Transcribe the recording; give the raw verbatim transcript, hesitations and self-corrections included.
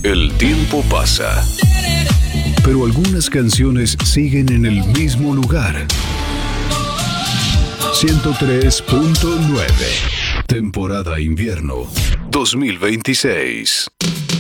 El tiempo pasa, pero algunas canciones siguen en el mismo lugar. ciento tres punto nueve. Temporada invierno dos mil veintiséis.